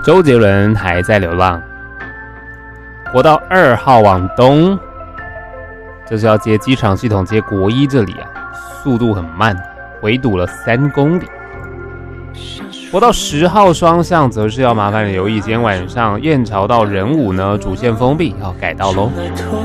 周杰伦还在流浪。国道2号往东，这是要接机场系统接国一这里啊，速度很慢，围堵了3公里。国道10号双向则是要麻烦你留意，今天晚上燕巢到仁武呢主线封闭，要改道喽。